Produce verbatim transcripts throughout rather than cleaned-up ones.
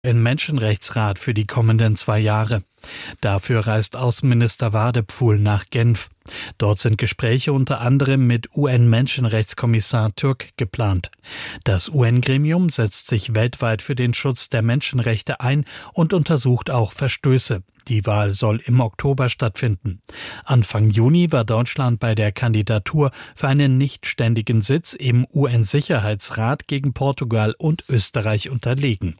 Im Menschenrechtsrat für die kommenden zwei Jahre. Dafür reist Außenminister Wadepfuhl nach Genf. Dort sind Gespräche unter anderem mit U N-Menschenrechtskommissar Türk geplant. Das U N-Gremium setzt sich weltweit für den Schutz der Menschenrechte ein und untersucht auch Verstöße. Die Wahl soll im Oktober stattfinden. Anfang Juni war Deutschland bei der Kandidatur für einen nichtständigen Sitz im U N-Sicherheitsrat gegen Portugal und Österreich unterlegen.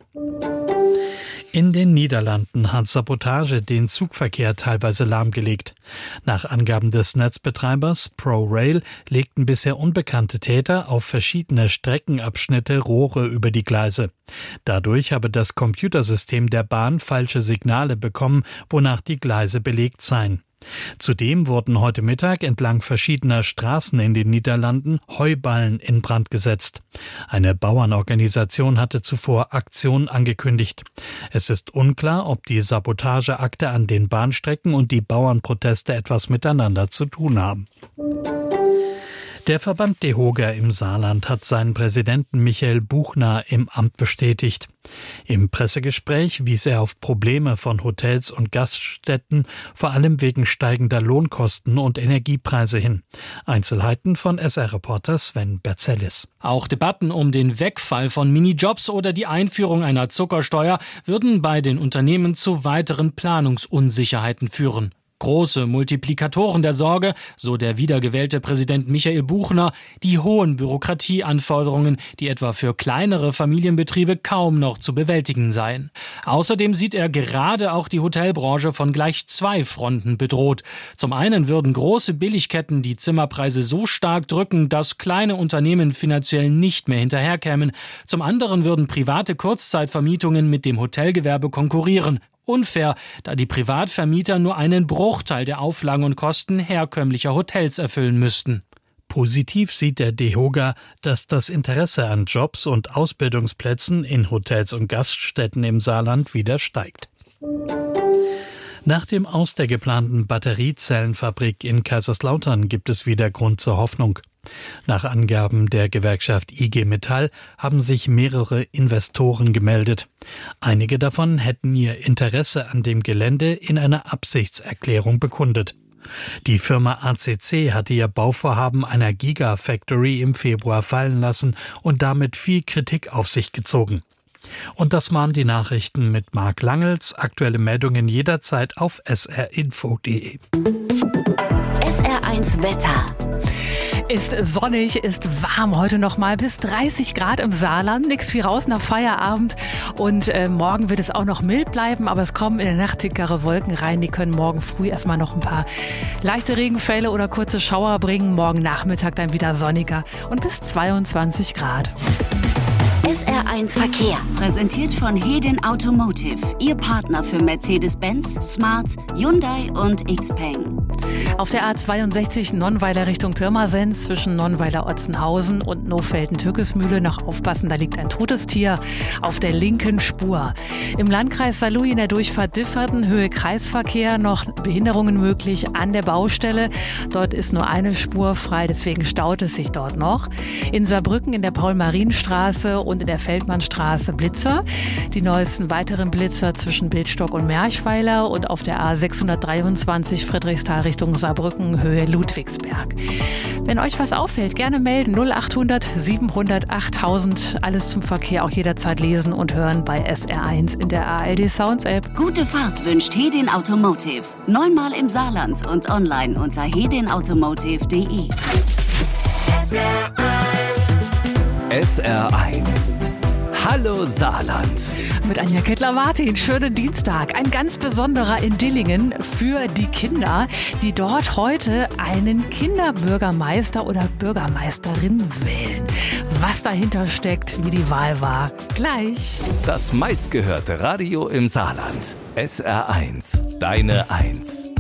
In den Niederlanden hat Sabotage den Zugverkehr teilweise lahmgelegt. Nach Angaben des Netzbetreibers ProRail legten bisher unbekannte Täter auf verschiedene Streckenabschnitte Rohre über die Gleise. Dadurch habe das Computersystem der Bahn falsche Signale bekommen, wonach die Gleise belegt seien. Zudem wurden heute Mittag entlang verschiedener Straßen in den Niederlanden Heuballen in Brand gesetzt. Eine Bauernorganisation hatte zuvor Aktionen angekündigt. Es ist unklar, ob die Sabotageakte an den Bahnstrecken und die Bauernproteste etwas miteinander zu tun haben. Der Verband DEHOGA im Saarland hat seinen Präsidenten Michael Buchner im Amt bestätigt. Im Pressegespräch wies er auf Probleme von Hotels und Gaststätten, vor allem wegen steigender Lohnkosten und Energiepreise hin. Einzelheiten von S R-Reporter Sven Berzellis. Auch Debatten um den Wegfall von Minijobs oder die Einführung einer Zuckersteuer würden bei den Unternehmen zu weiteren Planungsunsicherheiten führen. Große Multiplikatoren der Sorge, so der wiedergewählte Präsident Michael Buchner, die hohen Bürokratieanforderungen, die etwa für kleinere Familienbetriebe kaum noch zu bewältigen seien. Außerdem sieht er gerade auch die Hotelbranche von gleich zwei Fronten bedroht. Zum einen würden große Billigketten die Zimmerpreise so stark drücken, dass kleine Unternehmen finanziell nicht mehr hinterherkämen. Zum anderen würden private Kurzzeitvermietungen mit dem Hotelgewerbe konkurrieren. Unfair, da die Privatvermieter nur einen Bruchteil der Auflagen und Kosten herkömmlicher Hotels erfüllen müssten. Positiv sieht der DEHOGA, dass das Interesse an Jobs und Ausbildungsplätzen in Hotels und Gaststätten im Saarland wieder steigt. Nach dem Aus der geplanten Batteriezellenfabrik in Kaiserslautern gibt es wieder Grund zur Hoffnung. Nach Angaben der Gewerkschaft I G Metall haben sich mehrere Investoren gemeldet. Einige davon hätten ihr Interesse an dem Gelände in einer Absichtserklärung bekundet. Die Firma A C C hatte ihr Bauvorhaben einer Gigafactory im Februar fallen lassen und damit viel Kritik auf sich gezogen. Und das waren die Nachrichten mit Marc Langels. Aktuelle Meldungen jederzeit auf s r info punkt d e. S R eins Wetter. Ist sonnig, ist warm, heute noch mal bis dreißig Grad im Saarland, nichts viel raus nach Feierabend und äh, morgen wird es auch noch mild bleiben, aber es kommen in der Nacht dickere Wolken rein, die können morgen früh erstmal noch ein paar leichte Regenfälle oder kurze Schauer bringen, morgen Nachmittag dann wieder sonniger und bis zweiundzwanzig Grad. S R eins Verkehr, präsentiert von Hedin Automotive, Ihr Partner für Mercedes-Benz, Smart, Hyundai und Xpeng. Auf der A zweiundsechzig Nonnweiler Richtung Pirmasens zwischen Nonnweiler-Otzenhausen und Nofelden-Türkesmühle noch aufpassen, da liegt ein totes Tier auf der linken Spur. Im Landkreis Saarlouis in der Durchfahrt Differten, Höhe Kreisverkehr, noch Behinderungen möglich an der Baustelle. Dort ist nur eine Spur frei, deswegen staut es sich dort noch. In Saarbrücken in der Paul-Marien-Straße und in der Feldmannstraße Blitzer. Die neuesten weiteren Blitzer zwischen Bildstock und Merchweiler und auf der A sechshundertdreiundzwanzig Friedrichsthal Richtung Saarbrücken, Höhe Ludwigsberg. Wenn euch was auffällt, gerne melden. null achthundert siebenhundert achttausend. Alles zum Verkehr auch jederzeit lesen und hören bei S R eins in der A R D Sounds App. Gute Fahrt wünscht Hedin Automotive. Neunmal im Saarland und online unter hedin automotive punkt d e. S R eins. S R eins. Hallo Saarland. Mit Anja Kettler-Martin, schönen Dienstag. Ein ganz besonderer in Dillingen für die Kinder, die dort heute einen Kinderbürgermeister oder Bürgermeisterin wählen. Was dahinter steckt, wie die Wahl war, gleich. Das meistgehörte Radio im Saarland. S R eins. Deine Eins.